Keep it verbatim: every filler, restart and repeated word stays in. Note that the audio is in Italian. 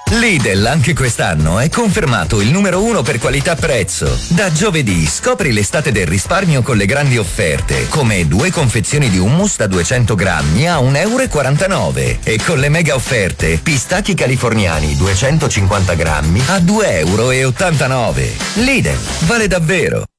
Lidl anche quest'anno è confermato il numero uno per qualità-prezzo. Da giovedì scopri l'estate del risparmio con le grandi offerte, come due confezioni di hummus da duecento grammi a un euro e quarantanove e con le mega offerte pistacchi californiani duecentocinquanta grammi a due euro e ottantanove. Lidl, vale davvero.